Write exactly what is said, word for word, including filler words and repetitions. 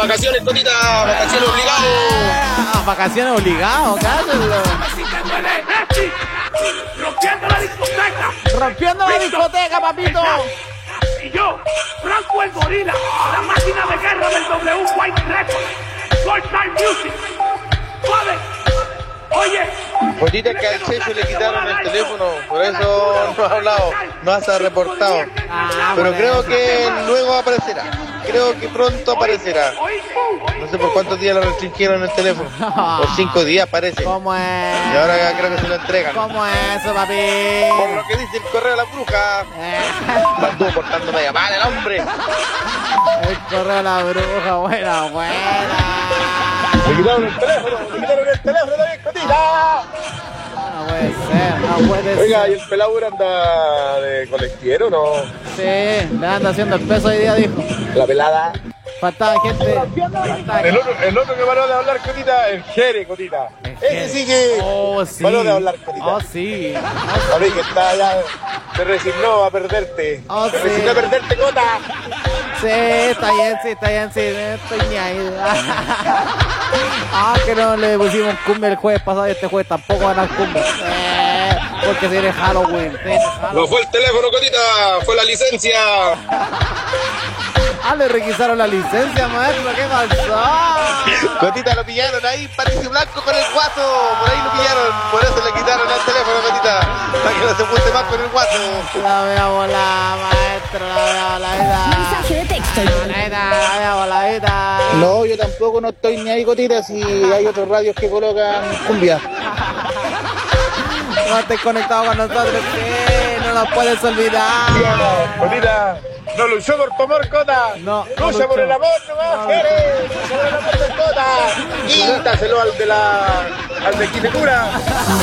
Vacaciones, Cotita, vacaciones obligado. Ah, vacaciones obligado, cállalo. Rompiendo la discoteca. Rompiendo la discoteca, papito. Y yo, Franco el Gorila, la máquina de guerra del W White Records, Gold Time Music. Suave. Oye. Cotita, que al jefe le quitaron el teléfono, por eso no ha hablado, no se ha reportado. Ah, Pero bueno. creo que luego aparecerá, creo que pronto aparecerá. No sé por cuántos días lo restringieron el teléfono, por cinco días parece. ¿Cómo es? Y ahora ya creo que se lo entregan. ¿Cómo es eso, papi? Por lo que dice el correo de la bruja, Eh, la estuvo portando media mal el hombre. el correo de la bruja, buena, buena. Le quitaron el teléfono, le quitaron el teléfono también, Cotita. No puede ser, no puede Oiga, ¿y ser. el pelado anda de colectivero no? Sí, le anda haciendo el peso hoy día, dijo. La pelada. Faltaba gente. Faltaba El otro, el otro que paró de hablar, Cotita, el Jere, Cotita. Ese sí que Oh, sí. paró de hablar, Cotita. Oh, sí. Ahora que está ya, se resignó a perderte. Oh, se sí. resignó a perderte, Cota. Sí, está bien, sí, está bien, sí. No estoy ni ahí. Ah, que no le pusimos cumbia el jueves pasado y este jueves tampoco van a cumbia. Eh, porque si eres Halloween. Si eres Halloween. No fue el teléfono, Cotita, fue la licencia. Ah, le requisaron la licencia, maestro. ¿Qué pasó? Cotita, lo pillaron ahí, parece blanco con el guaso. Por ahí lo pillaron, por eso le quitaron el teléfono, Cotita. Para que no se junte más con el guaso. La voy a volar, maestro. La voy a volar. Mensaje de texto. La voy a volar. No, yo tampoco no estoy ni ahí, Cotita, si hay otros radios que colocan cumbia. No estés conectado con nosotros, ¿qué? No nos puedes olvidar. Cotita, no luchó por tu amor, Cota. No, no lucha por luchó. el amor, no No más, Jere. Lucha por el amor de Cota. Quítaselo al de la, al de Quilicura.